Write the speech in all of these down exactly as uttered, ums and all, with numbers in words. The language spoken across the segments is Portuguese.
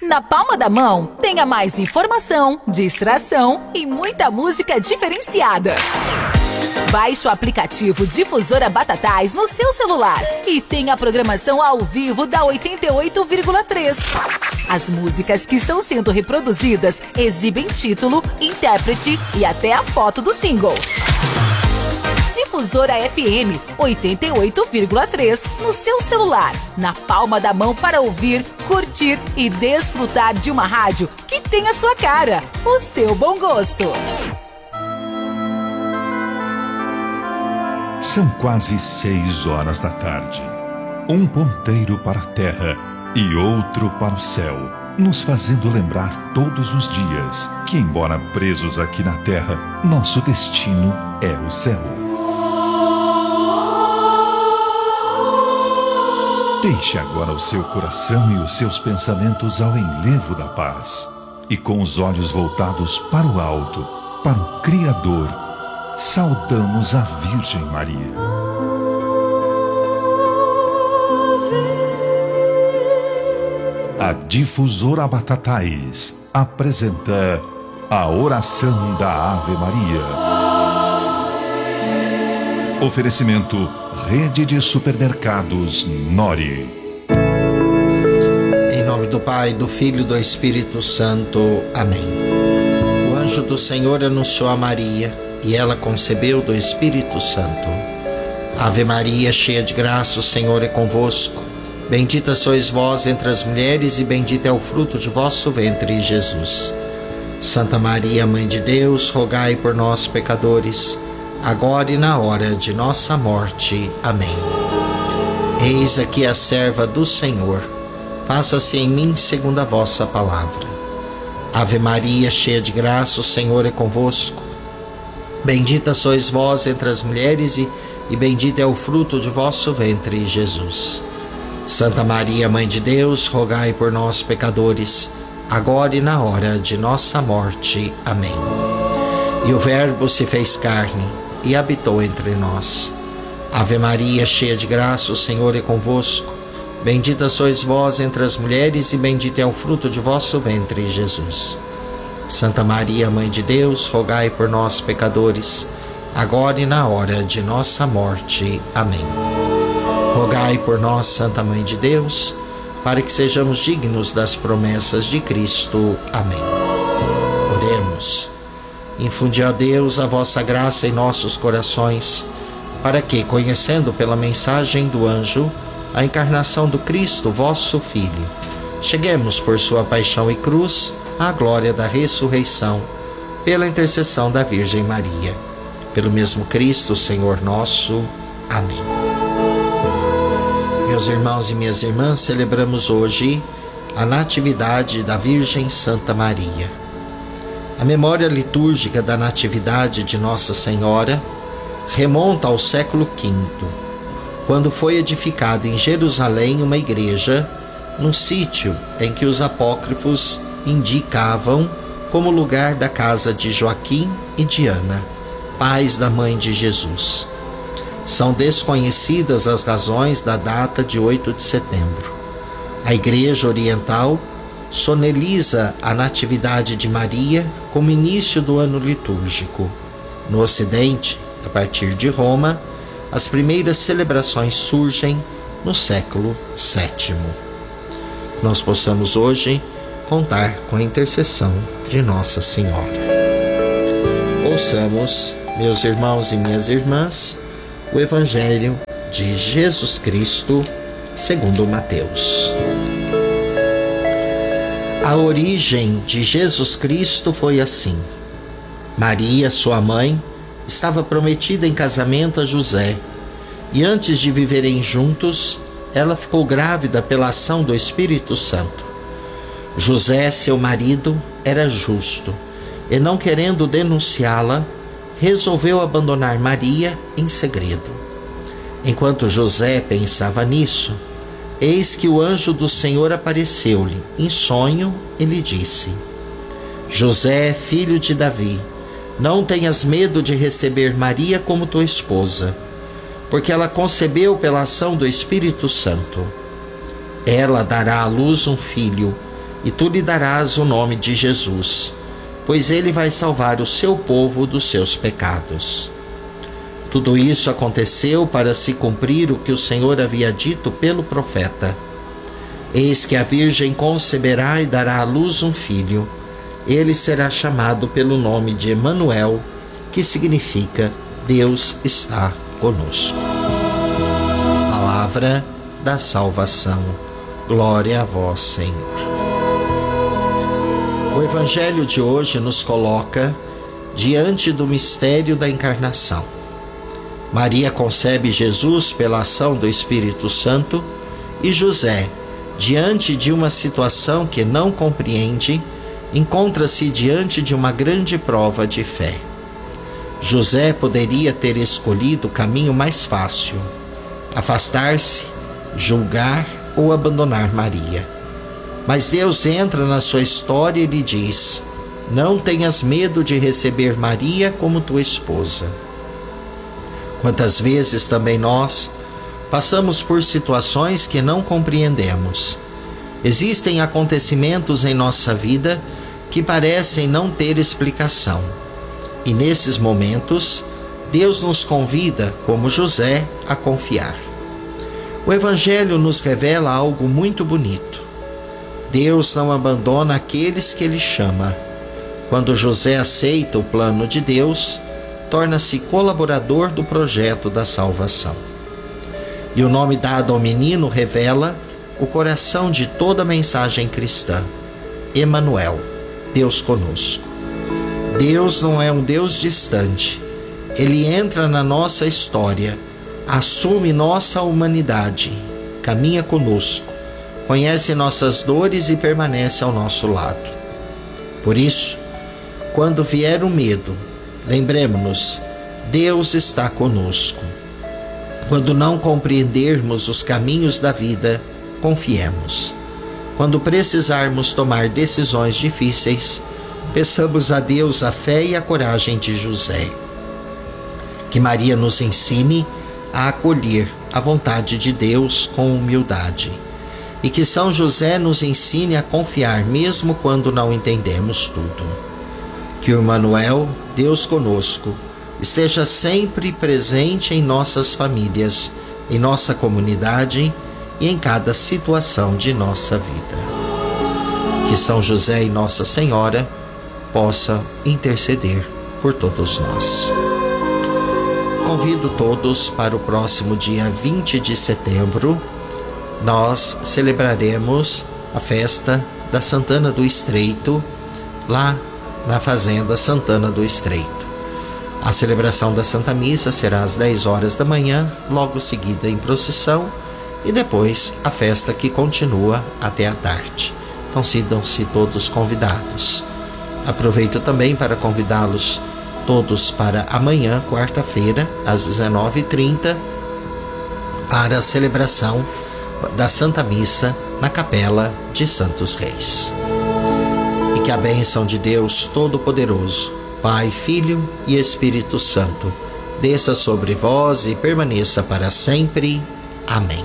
Na palma da mão, tenha mais informação, distração e muita música diferenciada. Baixe o aplicativo Difusora Batatais no seu celular e tenha a programação ao vivo da oitenta e oito vírgula três. As músicas que estão sendo reproduzidas exibem título, intérprete e até a foto do single. Difusora F M oitenta e oito vírgula três no seu celular, na palma da mão para ouvir, curtir e desfrutar de uma rádio que tem a sua cara, o seu bom gosto. São quase seis horas da tarde. Um ponteiro para a terra e outro para o céu, nos fazendo lembrar todos os dias que, embora presos aqui na terra, nosso destino é o céu. Deixe agora o seu coração e os seus pensamentos ao enlevo da paz, e com os olhos voltados para o alto, para o Criador, saudamos a Virgem Maria. A Difusora Batatais apresenta a oração da Ave Maria. Oferecimento Rede de Supermercados Nori. Em nome do Pai, do Filho e do Espírito Santo. Amém. O anjo do Senhor anunciou a Maria, e ela concebeu do Espírito Santo. Ave Maria, cheia de graça, o Senhor é convosco. Bendita sois vós entre as mulheres, e bendito é o fruto de vosso ventre, Jesus. Santa Maria, Mãe de Deus, rogai por nós, pecadores, agora e na hora de nossa morte. Amém. Eis aqui a serva do Senhor. Faça-se em mim segundo a vossa palavra. Ave Maria, cheia de graça, o Senhor é convosco. Bendita sois vós entre as mulheres, e, e bendito é o fruto de vosso ventre, Jesus. Santa Maria, Mãe de Deus, rogai por nós, pecadores, agora e na hora de nossa morte. Amém. E o Verbo se fez carne e habitou entre nós. Ave Maria, cheia de graça, o Senhor é convosco. Bendita sois vós entre as mulheres, e bendito é o fruto de vosso ventre, Jesus. Santa Maria, Mãe de Deus, rogai por nós, pecadores, agora e na hora de nossa morte. Amém. Rogai por nós, Santa Mãe de Deus, para que sejamos dignos das promessas de Cristo. Amém. Oremos. Infundi, ó Deus, a vossa graça em nossos corações, para que, conhecendo pela mensagem do anjo a encarnação do Cristo, vosso Filho, cheguemos por sua paixão e cruz à glória da ressurreição, pela intercessão da Virgem Maria. Pelo mesmo Cristo, Senhor nosso. Amém. Meus irmãos e minhas irmãs, celebramos hoje a Natividade da Virgem Santa Maria. A memória litúrgica da Natividade de Nossa Senhora remonta ao século quinto, quando foi edificada em Jerusalém uma igreja, num sítio em que os apócrifos indicavam como lugar da casa de Joaquim e de Ana, pais da mãe de Jesus. São desconhecidas as razões da data de oito de setembro. A Igreja Oriental soneliza a Natividade de Maria como início do ano litúrgico. No Ocidente, a partir de Roma, as primeiras celebrações surgem no século sétimo. Nós possamos hoje contar com a intercessão de Nossa Senhora. Ouçamos, meus irmãos e minhas irmãs, o Evangelho de Jesus Cristo segundo Mateus. A origem de Jesus Cristo foi assim. Maria, sua mãe, estava prometida em casamento a José, e antes de viverem juntos, ela ficou grávida pela ação do Espírito Santo. José, seu marido, era justo, e não querendo denunciá-la, resolveu abandonar Maria em segredo. Enquanto José pensava nisso, eis que o anjo do Senhor apareceu-lhe em sonho e lhe disse: José, filho de Davi, não tenhas medo de receber Maria como tua esposa, porque ela concebeu pela ação do Espírito Santo. Ela dará à luz um filho, e tu lhe darás o nome de Jesus, pois ele vai salvar o seu povo dos seus pecados. Tudo isso aconteceu para se cumprir o que o Senhor havia dito pelo profeta. Eis que a Virgem conceberá e dará à luz um filho. Ele será chamado pelo nome de Emanuel, que significa Deus está conosco. Palavra da salvação. Glória a vós, Senhor. O Evangelho de hoje nos coloca diante do mistério da encarnação. Maria concebe Jesus pela ação do Espírito Santo e José, diante de uma situação que não compreende, encontra-se diante de uma grande prova de fé. José poderia ter escolhido o caminho mais fácil, afastar-se, julgar ou abandonar Maria. Mas Deus entra na sua história e lhe diz: não tenhas medo de receber Maria como tua esposa. Quantas vezes também nós passamos por situações que não compreendemos. Existem acontecimentos em nossa vida que parecem não ter explicação. E nesses momentos, Deus nos convida, como José, a confiar. O Evangelho nos revela algo muito bonito. Deus não abandona aqueles que Ele chama. Quando José aceita o plano de Deus, torna-se colaborador do projeto da salvação. E o nome dado ao menino revela o coração de toda a mensagem cristã: Emanuel, Deus conosco. Deus não é um Deus distante. Ele entra na nossa história, assume nossa humanidade, caminha conosco, conhece nossas dores e permanece ao nosso lado. Por isso, quando vier o medo, lembremos-nos, Deus está conosco. Quando não compreendermos os caminhos da vida, confiemos. Quando precisarmos tomar decisões difíceis, peçamos a Deus a fé e a coragem de José. Que Maria nos ensine a acolher a vontade de Deus com humildade. E que São José nos ensine a confiar mesmo quando não entendemos tudo. Que o Emanuel, Deus conosco, esteja sempre presente em nossas famílias, em nossa comunidade e em cada situação de nossa vida. Que São José e Nossa Senhora possam interceder por todos nós. Convido todos para o próximo dia vinte de setembro. Nós celebraremos a festa da Santana do Estreito, lá na Fazenda Santana do Estreito. A celebração da Santa Missa será às dez horas da manhã, logo seguida em procissão, e depois a festa que continua até a tarde. Então sintam-se todos convidados. Aproveito também para convidá-los todos para amanhã, quarta-feira, às dezenove e trinta, para a celebração da Santa Missa na Capela de Santos Reis. E que a bênção de Deus Todo-Poderoso, Pai, Filho e Espírito Santo, desça sobre vós e permaneça para sempre. Amém.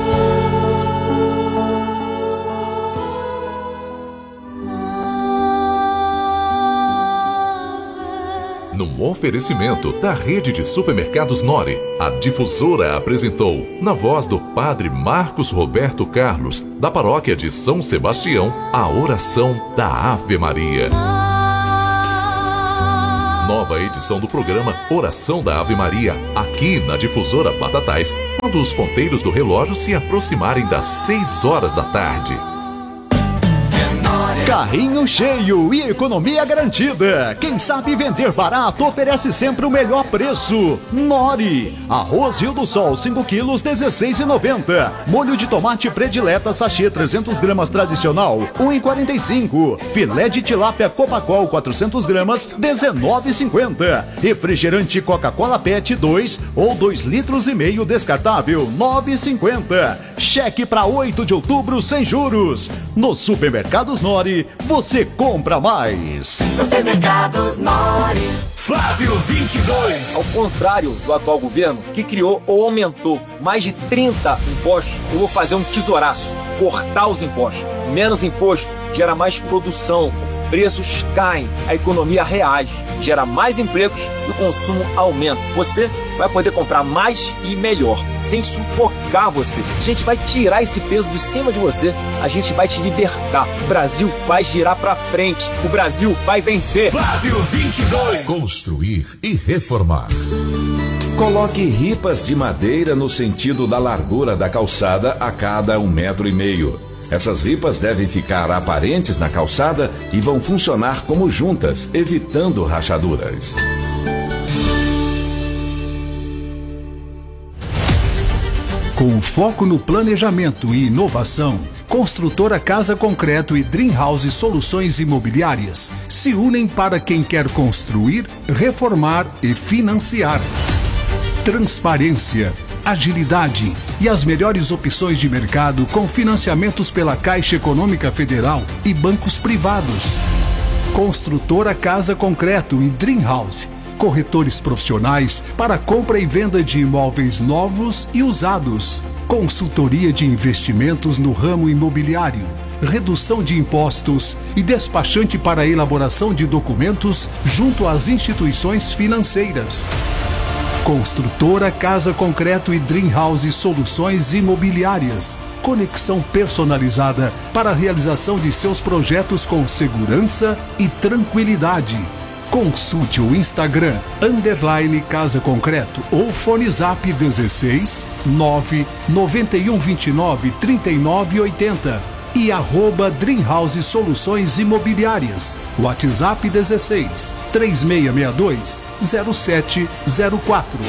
Num oferecimento da rede de supermercados Nori, a Difusora apresentou, na voz do Padre Marcos Roberto Carlos, da Paróquia de São Sebastião, a oração da Ave Maria. Nova edição do programa Oração da Ave Maria, aqui na Difusora Batatais, quando os ponteiros do relógio se aproximarem das seis horas da tarde. Carrinho cheio e economia garantida. Quem sabe vender barato oferece sempre o melhor preço. Nori. Arroz Rio do Sol cinco quilos, dezesseis reais e noventa centavos. Molho de tomate predileta sachê trezentas gramas tradicional, um real e quarenta e cinco centavos. Filé de tilápia Copacol quatrocentas gramas, dezenove reais e cinquenta centavos. Refrigerante Coca-Cola Pet dois ou dois litros e meio descartável, nove reais e cinquenta centavos. Cheque para oito de outubro sem juros. Nos supermercados Nori, você compra mais. Supermercados Nori. Flávio vinte e dois. Ao contrário do atual governo, que criou ou aumentou mais de trinta impostos, eu vou fazer um tesouraço. cortar os impostos. Menos imposto gera mais produção, preços caem, a economia reage, gera mais empregos e o consumo aumenta. Você vai poder comprar mais e melhor, sem sufocar você. A gente vai tirar esse peso de cima de você, a gente vai te libertar. O Brasil vai girar pra frente, o Brasil vai vencer. Flávio vinte e dois. Construir e reformar. Coloque ripas de madeira no sentido da largura da calçada a cada um metro e meio. Essas ripas devem ficar aparentes na calçada e vão funcionar como juntas, evitando rachaduras. Com foco no planejamento e inovação, Construtora Casa Concreto e Dream House Soluções Imobiliárias se unem para quem quer construir, reformar e financiar. Transparência, agilidade e as melhores opções de mercado com financiamentos pela Caixa Econômica Federal e bancos privados. Construtora Casa Concreto e Dream House, corretores profissionais para compra e venda de imóveis novos e usados. Consultoria de investimentos no ramo imobiliário, redução de impostos e despachante para a elaboração de documentos junto às instituições financeiras. Construtora Casa Concreto e Dream House Soluções Imobiliárias. Conexão personalizada para a realização de seus projetos com segurança e tranquilidade. Consulte o Instagram, underline Casa Concreto ou Fone Zap dezesseis, nove, noventa e um, vinte e nove, trinta e nove, oitenta e arroba Dream House Soluções Imobiliárias. WhatsApp dezesseis, três seis seis dois, zero sete zero quatro.